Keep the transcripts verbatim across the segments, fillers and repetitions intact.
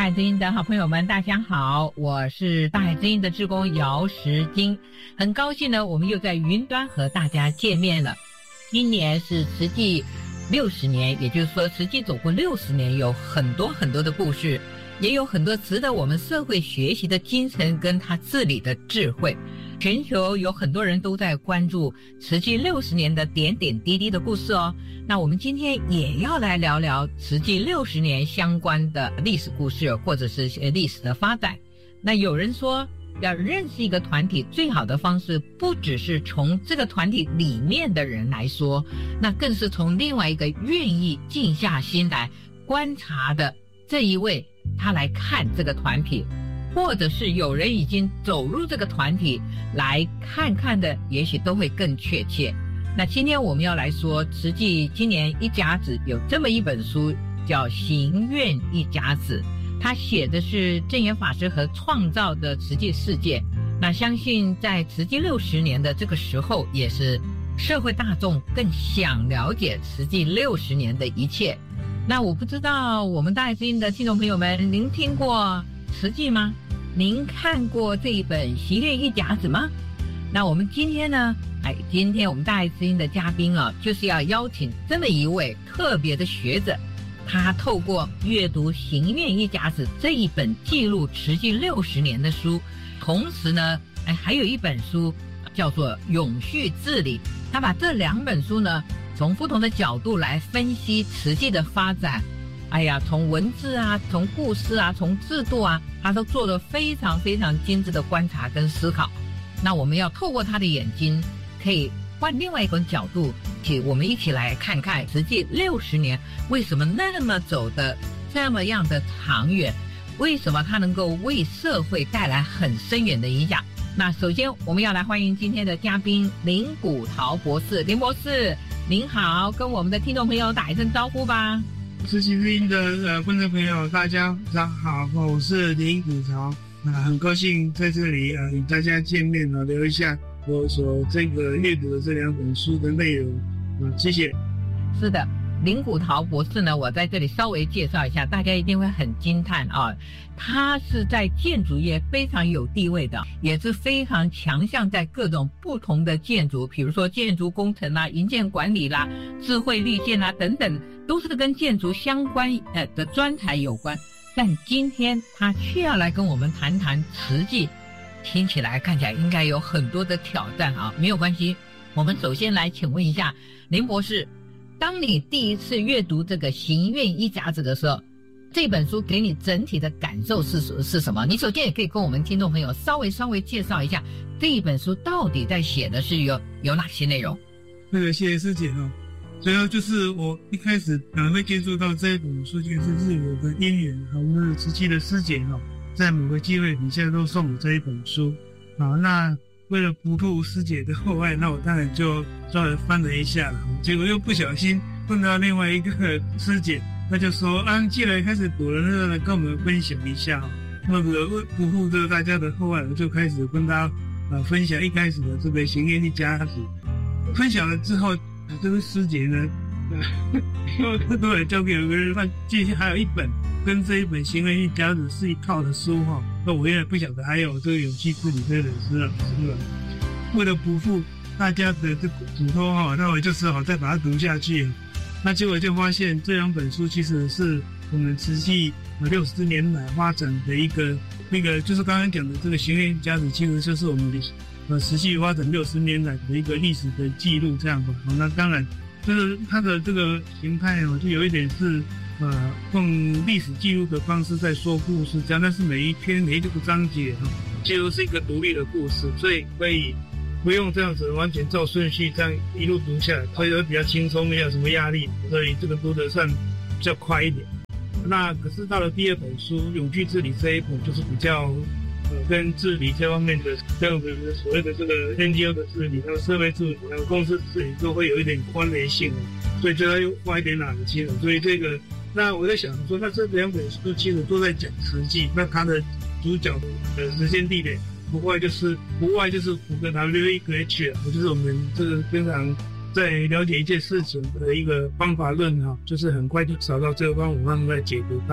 大海之音的好朋友们，大家好，我是大海之音的志工姚时金，很高兴呢，我们又在云端和大家见面了。今年是慈济六十年，也就是说慈济走过六十年，有很多很多的故事，也有很多值得我们社会学习的精神跟他治理的智慧。全球有很多人都在关注慈济六十年的点点滴滴的故事哦。那我们今天也要来聊聊慈济六十年相关的历史故事，或者是历史的发展。那有人说，要认识一个团体最好的方式，不只是从这个团体里面的人来说，那更是从另外一个愿意静下心来观察的这一位，他来看这个团体，或者是有人已经走入这个团体来看看的，也许都会更确切。那今天我们要来说，慈济今年一甲子有这么一本书，叫《行愿一甲子》，他写的是证严法师和创造的慈济世界。那相信在慈济六十年的这个时候，也是社会大众更想了解慈济六十年的一切。那我不知道我们大爱之音的听众朋友们，您听过慈济吗？您看过这一本《行愿一甲子》吗？那我们今天呢，哎，今天我们大爱之音的嘉宾啊，就是要邀请这么一位特别的学者，他透过阅读《行愿一甲子》这一本记录慈济六十年的书，同时呢，哎，还有一本书叫做《永续治理》，他把这两本书呢，从不同的角度来分析慈济的发展。哎呀，从文字啊，从故事啊，从制度啊，他都做了非常非常精致的观察跟思考。那我们要透过他的眼睛，可以换另外一种角度，去我们一起来看看慈济六十年为什么那么走的这么样的长远，为什么它能够为社会带来很深远的影响。那首先我们要来欢迎今天的嘉宾林古陶博士。林博士您好，跟我们的听众朋友打一声招呼吧。 慈济之音的呃观众朋友，大家早上好，我是林古陶，那、呃、很高兴在这里呃与大家见面了，聊一下我所这个阅读的这两本书的内容啊、呃，谢谢。 是的，林古陶博士呢，我在这里稍微介绍一下，大家一定会很惊叹啊。他是在建筑业非常有地位的，也是非常强项在各种不同的建筑，比如说建筑工程啦、营建管理啦、智慧绿建啦等等，都是跟建筑相关呃的专才有关。但今天他却要来跟我们谈谈慈济，听起来看起来应该有很多的挑战啊。没有关系，我们首先来请问一下林博士，当你第一次阅读这个《行愿一甲子》的时候，这本书给你整体的感受是是什么？你首先也可以跟我们听众朋友稍微稍微介绍一下这一本书到底在写的是有有哪些内容。 那个谢谢师姐哦，主要就是我一开始可能会接触到这本书，就是是有个因缘，我们的慈济的师姐哦，在某个机会底下都送我这一本书啊。那为了不负师姐的厚爱，那我当然就稍微翻了一下了，结果又不小心碰到另外一个师姐，那就说啊，既然开始读了，那来跟我们分享一下。那个不负这大家的厚爱，我就开始跟大家呃分享一开始的这个《行愿一甲子》。分享了之后，这个师姐呢，因为他都来交给有个人，那接下来还有一本跟这一本《行愿一甲子》是一套的书哈。那我也不晓得还有这个永续治理这本书了，是吧？为了不负大家的这嘱托哈，那我就只好再把它读下去。那结果就发现这两本书其实是我们慈济六十年来发展的一个那个，就是刚刚讲的这个《行愿一甲子》，其实就是我们呃慈济发展六十年来的一个历史的记录这样吧。好，那当然就是它的这个形态哦，就有一点是呃用历史记录的方式在说故事这样，但是每一篇每一个章节哦，几乎是一个独立的故事，所以可以不用这样子完全照顺序这样一路读下来，所以会比较轻松，没有什么压力，所以这个读得算比较快一点。那可是到了第二本书《永续治理》这一本，就是比较呃跟治理这方面的，跟我们所谓的这个 N G O 的治理，还有社会治理，还有公司治理，都会有一点关联性，所以就要又花一点脑筋了。所以这个，那我在想说，那这两本书其实都在讲慈济，那它的主角的时间地点不外就是不外就是符合 W E H， 就是我们这个非常在了解一件事情的一个方法论哈，就是很快就找到这个方法论来解读它。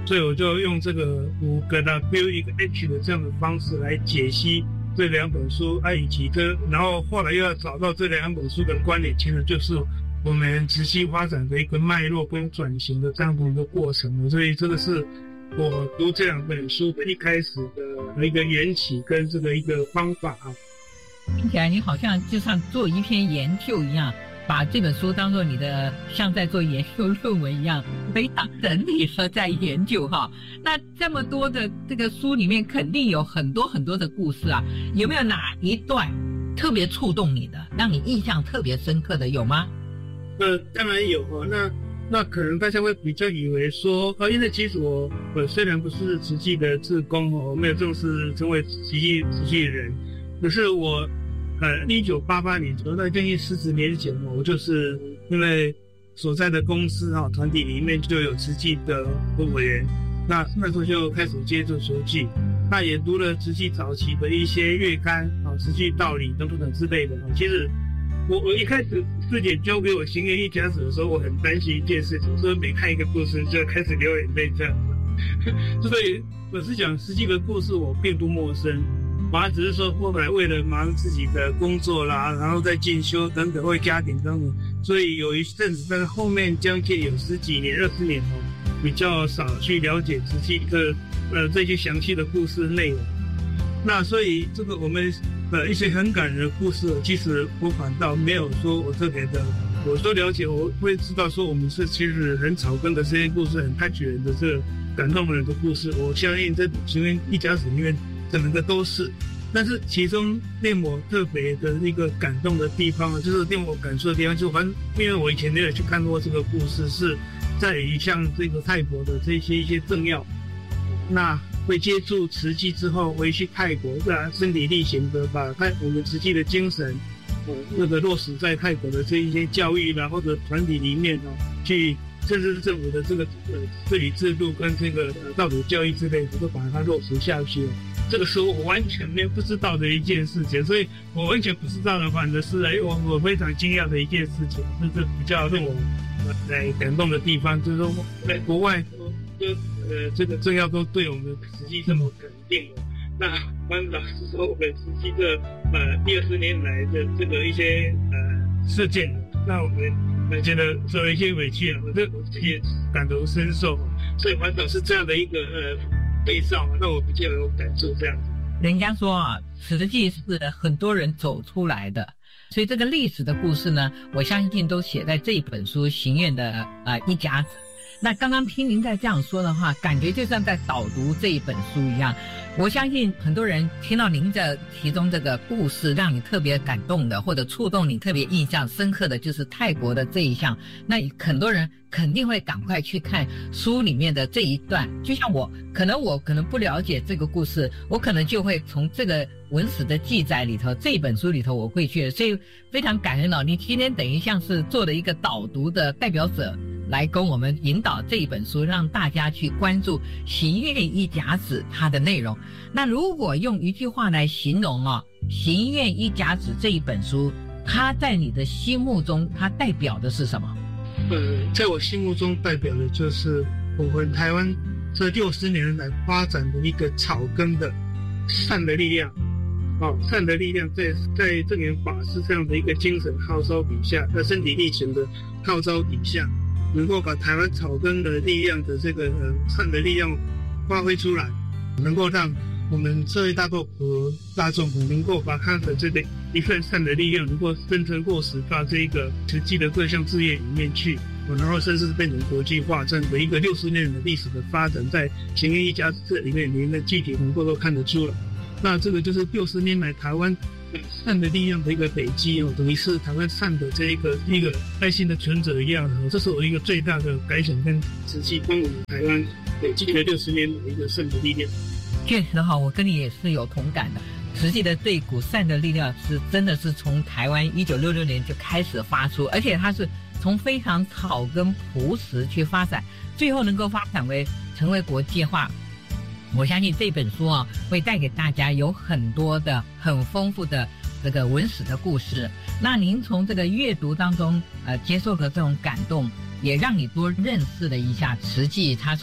所以我就用这个五个 W 一个 H 的这样的方式来解析这两本书啊，以及这，然后后来又要找到这两本书的关联，其实就是我们慈济发展的一个脉络跟转型的这样的一个过程。所以这个是我读这两本书的一开始的一个缘起跟这个一个方法啊。 听起来你好像就像做一篇研究一样，把这本书当作你的像在做研究论文一样，非常整理了在研究哈。那这么多的这个书里面肯定有很多很多的故事啊，有没有哪一段特别触动你的，让你印象特别深刻的，有吗？ 呃，当然有哦。那那可能大家会比较以为说，呃，因为其实我我虽然不是慈济的志工哦，我没有正式成为慈济慈济人，可是我呃一九八八年，大概将近四十年前，我就是因为所在的公司哈、哦、团体里面就有慈济的委员，那那时候就开始接触书记，那也读了慈济早期的一些月刊啊，慈济道理等等之类的。其实我我一开始师姐交给我行愿一甲子的时候，我很担心一件事情，所以每看一个故事就开始流眼泪这样子。所以我是讲实际的故事我并不陌生，我只是说后来为了忙自己的工作啦，然后再进修等等，为家庭等等，所以有一阵子在后面将近有十几年、二十年哦，比较少去了解实际的呃这些详细的故事内容。那所以这个我们呃一些很感人的故事，其实我反倒没有说我特别的，我都了解，我会知道说我们是其实很草根的这些故事，很touch人的这个感动人的故事，我相信这行愿一甲子里面可能的都是。但是其中令我特别的一个感动的地方，就是令我感触的地方，就是因为我以前没有去看过这个故事，是在于像这个泰国的这些一些政要，那会接触慈济之后，回去泰国，啊，身体力行的把泰我们慈济的精神，呃，那个落实在泰国的这一些教育啦，或者团体里面哦，去甚至是政府的这个呃治理制度跟这个呃道德教育之类的，都把它落实下去了。这个是我完全没有不知道的一件事情，所以我完全不知道的，反正是哎，我我非常惊讶的一件事情，这是比较令我来感动的地方，就是说在国外就呃这个政要都对我们慈济这么肯定了，那关老师说我们慈济这呃第二十年来的这个一些呃事件，那我们呃觉得受了一些委屈了，我这我也感同身受，所以关老师这样的一个呃。背上让我比较有感受这样子。 人家说啊，慈济是很多人走出来的，所以这个历史的故事呢，我相信都写在这一本书《行愿的呃一甲子》。那刚刚听您在这样说的话，感觉就像在导读这一本书一样。我相信很多人听到您的其中这个故事，让你特别感动的，或者触动你特别印象深刻的，就是泰国的这一项。那很多人肯定会赶快去看书里面的这一段。就像我，可能我可能不了解这个故事，我可能就会从这个文史的记载里头，这本书里头我会去，所以非常感恩哦。你今天等于像是做了一个导读的代表者，来跟我们引导这一本书，让大家去关注《行愿一甲子》它的内容。那如果用一句话来形容哦，《行愿一甲子》这一本书，它在你的心目中，它代表的是什么？ 呃，在我心目中代表的就是我们台湾这六十年来发展的一个草根的善的力量。哦，善的力量在在正言法师这样的一个精神号召底下，在身体力行的号召底下，能够把台湾草根的力量的这个呃善的力量发挥出来，能够让我们社会大众和大众能够把他的这个一份善的力量，能够真正落实到这一个实际的各项事业里面去，然后甚至变成国际化这样的一个六十年的历史的发展，在行愿一甲子这里面，您的具体能够都看得出来。那这个就是六十年来台湾善的力量的一个累积哦，等于是台湾善的这一个一个爱心的存折一样的，这是我一个最大的感想跟慈济帮我们台湾累积了六十年的一个善的力量。 确实哈，我跟你也是有同感的。实际的这一股善的力量是真的是从台湾一九六六年就开始发出，而且它是从非常草根朴实去发展，最后能够发展为成为国际化。我相信这本书啊，会带给大家有很多的很丰富的这个文史的故事。那您从这个阅读当中呃接受的这种感动，也让你多认识了一下慈济，它从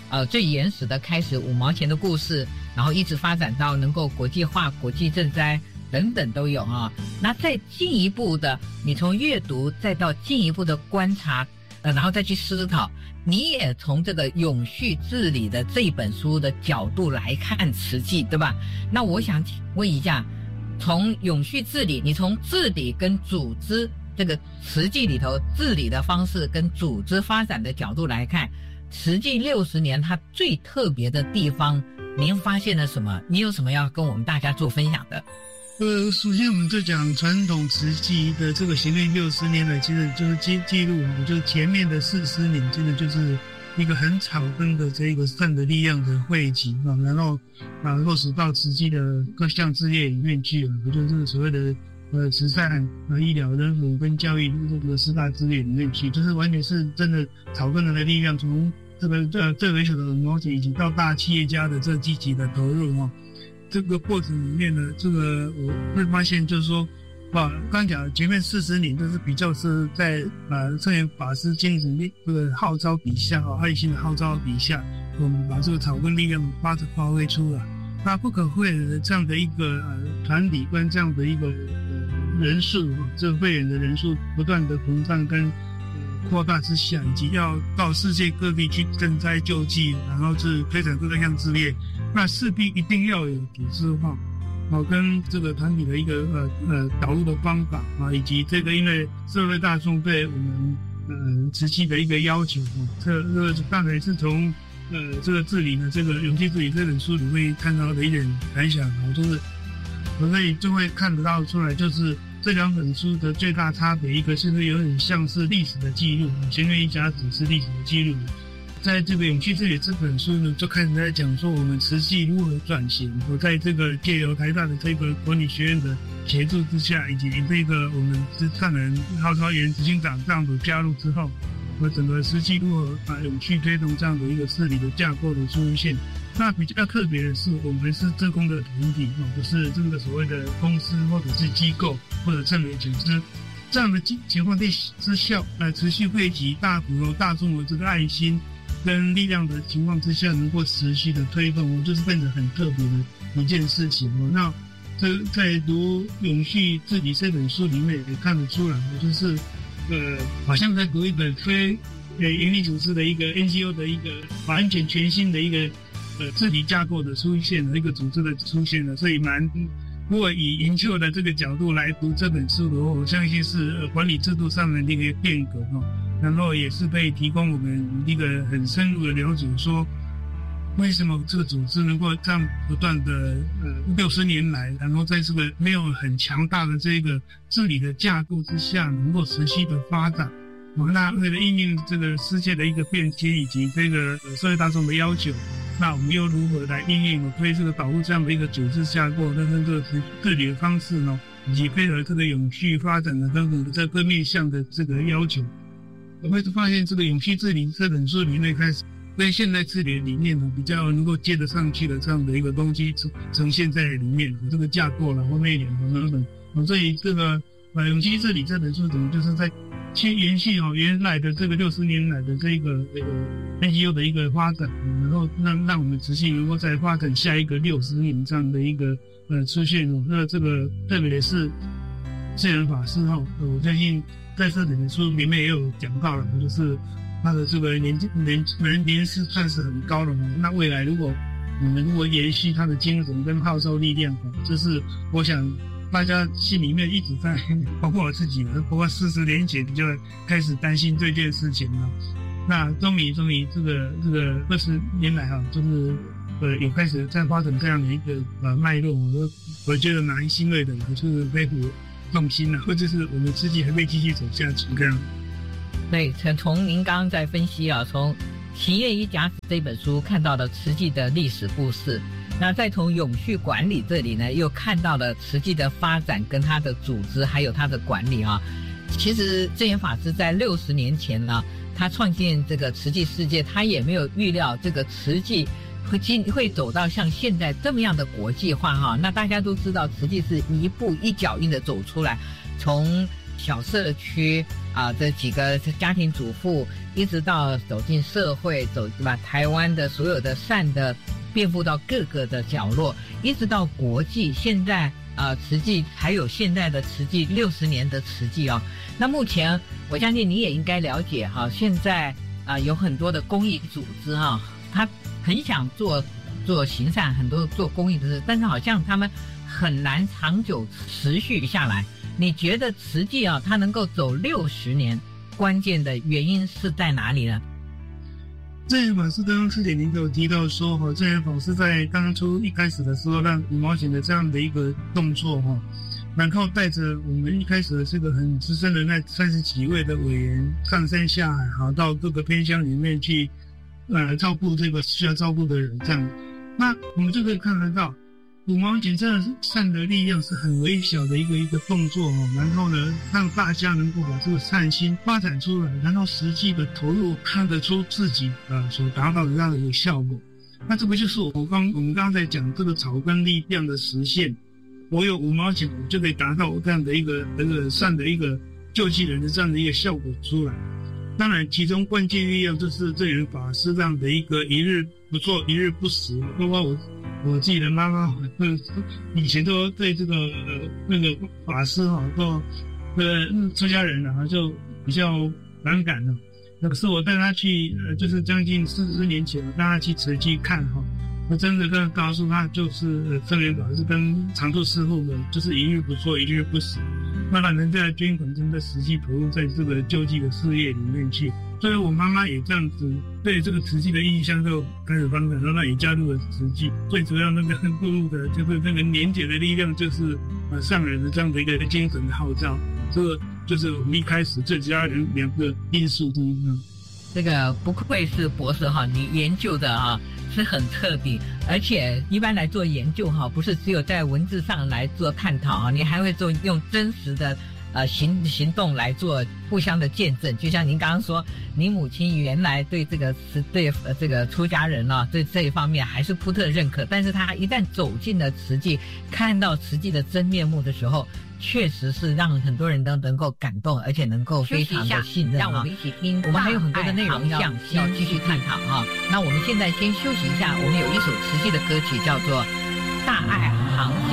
呃最原始的开始五毛钱的故事，然后一直发展到能够国际化、国际赈灾等等都有啊。那再进一步的，你从阅读再到进一步的观察，呃，然后再去思考，你也从这个永续治理的这本书的角度来看慈济，对吧？那我想问一下，从永续治理，你从治理跟组织这个慈济里头治理的方式跟组织发展的角度来看，慈济六十年它最特别的地方，您发现了什么？你有什么要跟我们大家做分享的？ 呃，首先我们就讲传统慈济的这个行运六十年来，其实就是记记录，就是前面的四十年，真的就是一个很草根的这个善的力量的汇集啊，然后啊落实到慈济的各项事业里面去了，也就是所谓的呃慈善啊、医疗、人文跟教育这个四大资源里面去，就是完全是真的草根人的力量，从这个这最微小的毛钱，以及到大企业家的这积极的投入啊。这个过程里面呢，这个我会发现就是说，啊，刚讲前面四十年都是比较是在啊圣严法师精神力这个号召底下啊，爱心的号召底下，我们把这个草根力量发着发挥出来。那不可讳的这样的一个呃团体跟这样的一个呃人数，这个会员的人数不断的膨胀跟呃扩大之下，以及要到世界各地去赈灾救济，然后是推展各项事业。那势必一定要有组织化，哦，跟这个团体的一个呃呃导入的方法啊，以及这个因为社会大众对我们呃慈济的一个要求，哦，这这个当然是从呃这个治理的这个《永续治理》这本书里面看到的一点感想，哦，就是我可以就会看得到出来，就是这两本书的最大差别，一个是有点像是历史的记录，前面一家只是历史的记录。在这个《永续治理》这本书呢，就开始在讲说我们慈济如何转型。我在这个借由台大的这个管理学院的协助之下，以及这个我们慈善人号召员执行长这样子加入之后，我整个慈济如何把永续推动这样的一个治理的架构的出现。那比较特别的是，我们是志工的团体，不是这个所谓的公司或者是机构或者正面组织。这样的情况之下，来持续汇集大普罗大众的这个爱心跟力量的情况之下，能够持续的推动，就是变得很特别的一件事情。那这在读《永续治理》这本书里面也看得出来，就是呃，好像在读一本非呃营利组织的一个 N G O 的一个完全全新的一个呃治理架构的出现了，一个组织的出现了，所以蛮。如果以研究的这个角度来读这本书的话，我相信是呃管理制度上面的一个变革哦，然后也是可以提供我们一个很深入的了解，说为什么这个组织能够这样不断的呃六十年来，然后在这个没有很强大的这个治理的架构之下，能够持续的发展。哦，那为了应应这个世界的一个变迁以及这个社会大众的要求，那我们又如何来应应推这个导入这样的一个组织架构，跟这个治理的方式呢，以及配合这个永续发展的等等的这各面向的这个要求，我会发现这个永续治理这本书里面开始跟现代治理的理念呢比较能够接得上去的这样的一个东西呈现在里面，这个架构然后内容等等，所以这个呃永续治理这本书怎么就是在去延续哦原来的这个六十年来的这个这个 N G O 的一个发展，然后让让我们持续能够再发展下一个六十年这样的一个呃出现哦。那这个特别是圣严法师哈，我相信在这本书里面也有讲到了，就是他的这个年年年年是算是很高了。那未来如果我们如果延续他的精神跟号召力量，这是我想。大家心里面一直在，包括我自己，包括四十年前就开始担心这件事情了。那终于，终于这个这个二十年来啊，就是呃也开始在发展这样的一个呃脉络。我我觉得蛮欣慰的，就是佩服用心了，或者是我们自己还会继续走下去这样。 对，从您刚刚在分析啊，从《行愿一甲子》这本书看到了慈济的历史故事。那再从永续管理这里呢，又看到了慈济的发展跟它的组织还有它的管理啊。其实证严法师在六十年前呢，他创建这个慈济世界，他也没有预料这个慈济会进会走到像现在这么样的国际化哈。那大家都知道，慈济是一步一脚印的走出来，从小社区啊，这几个家庭主妇，一直到走进社会，走把台湾的所有的善的遍布到各个的角落，一直到国际。现在啊，慈济还有现在的慈济六十年的慈济哦。那目前我相信你也应该了解哈，现在啊有很多的公益组织哈，他很想做做行善，很多做公益的事，但是好像他们很难长久持续下来。你觉得慈济啊，它能够走六十年，关键的原因是在哪里呢？ 正言法师刚刚四点零有提到说，哈，正言法师在当初一开始的时候，让五毛钱的这样的一个动作，哈，然后带着我们一开始的这个很资深的那三十几位的委员上山下海，好到各个偏乡里面去，呃，照顾这个需要照顾的人，这样，那我们就可以看得到。五毛钱这样善的力量是很微小的一个一个动作哦，然后呢，让大家能够把这个善心发展出来，然后实际的投入，看得出自己呃所达到的这样的一个效果。那这不就是我刚我们刚刚在讲这个草根力量的实现？我有五毛钱，我就可以达到这样的一个这个善的一个救济人的这样的一个效果出来。当然，其中关键力量就是正言法师这样的一个一日不做一日不食，包括我。我自己的妈妈，嗯，以前都对这个呃那个法师哈，都呃出家人啊，就比较反感了。那可是我带他去，呃，就是将近四十年前，我带他去慈济看哈，我真的跟告诉他，就是正言法师跟常住师父们，就是一日不做一日不食，那让人家捐款真的实际投入在这个救济的事业里面去。所以我妈妈也这样子对这个慈济的印象就开始反感，然后也加入了慈济。最主要那个注入的就是那个年节的力量，就是呃上人的这样的一个精神的号召。这个就是我们一开始这家人两个因素之一。 这个不愧是博士哈，你研究的哈是很彻底，而且一般来做研究哈，不是只有在文字上来做探讨啊，你还会做用真实的。呃，行行动来做互相的见证，就像您刚刚说，您母亲原来对这个是对呃这个出家人啊，对这一方面还是扑特认可，但是他一旦走进了慈济，看到慈济的真面目的时候，确实是让很多人都能够感动，而且能够非常的信任。让我们一起听，我们还有很多的内容要要继续探讨啊。那我们现在先休息一下，我们有一首慈济的歌曲叫做《大爱航向》。